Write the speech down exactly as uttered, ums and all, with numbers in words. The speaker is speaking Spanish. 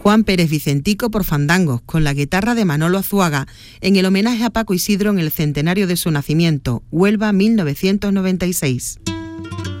Juan Pérez Vicentico por Fandangos, con la guitarra de Manolo Azuaga, en el homenaje a Paco Isidro en el centenario de su nacimiento, Huelva mil novecientos noventa y seis.